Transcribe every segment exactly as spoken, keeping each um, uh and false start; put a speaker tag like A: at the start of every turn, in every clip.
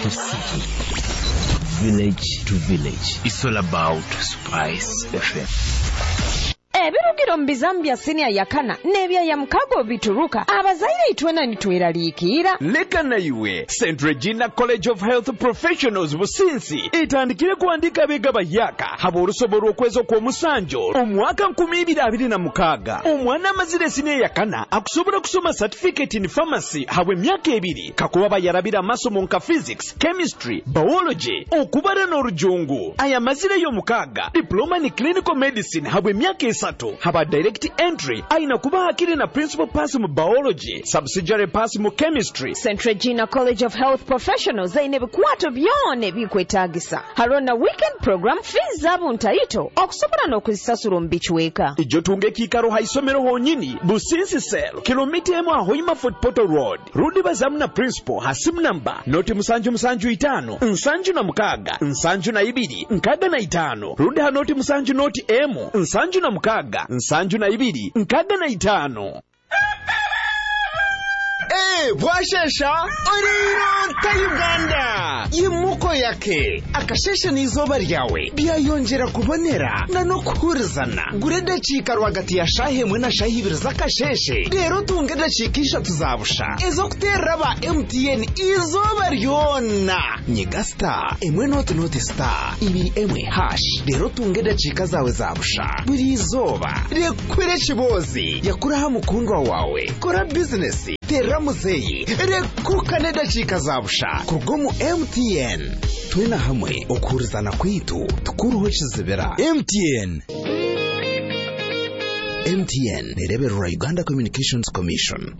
A: to city, village to village. It's all about Spice F M.
B: Ebirugiro mbizambia senior yakana nebya ya mkago bituruka abazaire itwena nitweraliikira
C: leka na iwe Saint Regina College of Health Professionals businsi itandikire kuandika bega bayaka haborusoboro okwezo kwa musanjo omwaka nkumi ibiri abiri na mukaga omwana amazire senior yakana akusobora kusoma certificate in pharmacy habwe myaka ebiri kakuba bayarabira masomo nka physics, chemistry, biology okubara n'orujungu aya mazire yo mukaga diploma in clinical medicine habwe myaka esatu haba direct entry aina kuba akiri na principal pass mu biology subsidiary pass mu chemistry.
B: Saint Regina College of Health Professionals zaine bikwato byone bikwetagisa harona weekend program fees zabo ntaito okusobora n'okuzisasula mbichweka
C: ijo tunge kikaro haisomero honyini businsi sel kilomita emu ahoima Fort Portal Road rudi bazamu na principal hasimu namba noti musanju musanju itano nsanju na mukaga nsanju na ibiri nkaga na itano rudi hanoti musanju noti emu nsanju na mukaga nsanju na ibiri nkaga na itano.
D: Eh, bwashesha oriro ta Uganda yimuko yake akashesha n'izoba ryawe byayongera kubonera na no kuhurizana gurede cika rwagati ya shahe mwe na shahe ibiri zakasheshe rero tungede cikisha tuzabusha ezo kutera ba M T N izoba ryona nyigasta emwe not not star ibiri emwe hash rero tungede cika zawe zabusha buri izoba rekwire kibozi yakuraha mukundwa wawe kora business tera muzeyi rekukane dacika zabusha kurgomu M T N twena hamwe okurizana kwitu tukuruho kizibera. M T N M T N nereberera Uganda Communications Commission.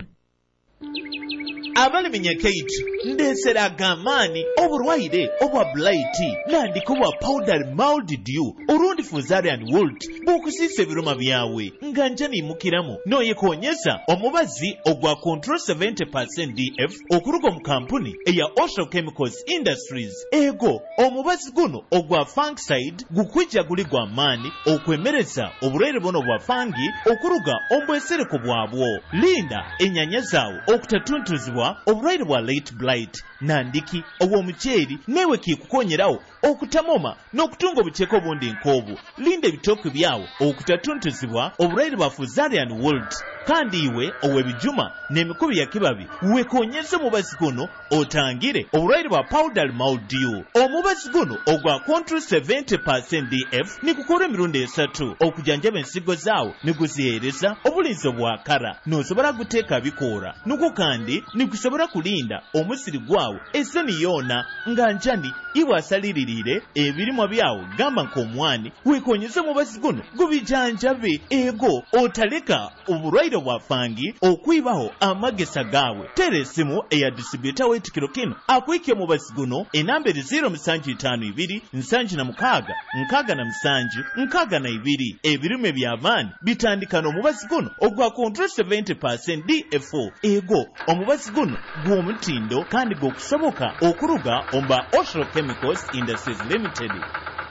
E: Abali minyakeitu ndesera gamani oburwaire obwa blight nandiko bwa powder mold dew urundi fuzarian wold bukusise biruma byawe nganja ni mukiramu noye konyesa omubazi ogwa control seventy percent D F okurugo mu kampuni eya Osho Chemicals Industries ego omubazi guno ogwa fungicide gukwijja guli gwa mani okwemereza oburwaire bono bwa fangi okuruga ombwesereko bwabwo linda enyanya zawo okutatuntuzibwa obulwaire bwa late blight nandiki obw'omuceeri newe kikukonyerawo okutamoma n'okutunga obuceeko obundi nk'obwo linda ebitooke byawo okutatuntuzibwa obulwaire bwa fusarian wold kandi iwe ow'ebijuma n'emikubi ya kibabi wekonyeze omubazi guno otangire obulwaire bwa powder mildew omubazi guno ogwa control seventy percent D F nikukola emirundi esatu okujanjaba ensigo zaawo niguziheereza obulinzi obwakara n'osobola guteeka bikoora nuko kandi nikusobola kulinda omusiri gwawo eseni yoona nga njani iwe asalirire ebirimwa byawo gamba nk'omwani wekonyeze omubazi guno gubijanjabe ego otaleka obulwaire bwa fangi okwibaho amagesa gawe tere esimu eya distributor wetikiro kino akwike omubazi guno enamberi zero musanju itaano ibiri nsanju na mukaaga nkaaga na musanju nkaaga na ibiri ebirime by'amaani bitandika n'omubazi guno ogwa control seventy percent D F ego omubazi guno gw'omutindo kandi gw'okusoboka okuruga omba Osho Chemicals Industries Limited.